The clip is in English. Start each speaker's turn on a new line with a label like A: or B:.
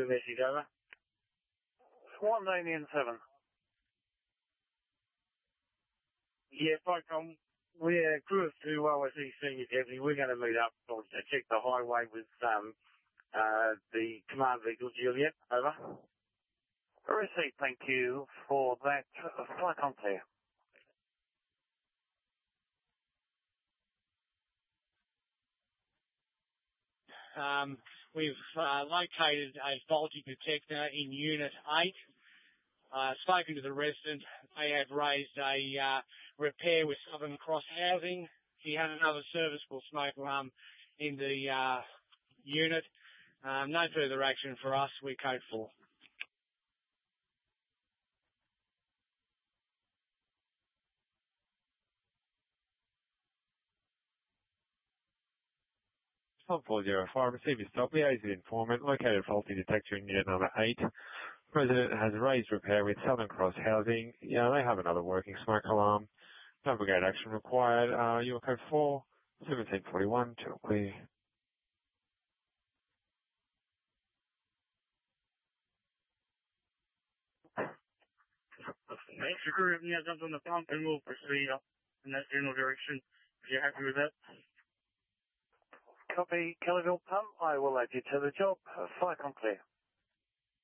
A: Blue message, over.
B: Swan Damien 7.
A: Yeah, Flycom, we're crew of 2 OSE senior deputy. We're going to meet up to check the highway with the command vehicle, Juliet, over.
B: Received, thank you for that. Flycom clear.
C: We've located a faulty detector in Unit 8. Spoken to the resident. They have raised a repair with Southern Cross Housing. He had another serviceable smoke alarm in the unit. No further action for us. We're code 4.
D: Tom 405, received your stop. Liaise with informant. Located faulty detector in unit number 8. Resident has raised repair with Southern Cross Housing. Yeah, they have another working smoke alarm. No brigade action required. Your code 4, 1741, to clear.
A: Extra crew have now jumped on the pump and we'll proceed up in that general direction. If you're happy with that.
B: Copy, Kellyville Pump. I will add you to the job. Flycom clear.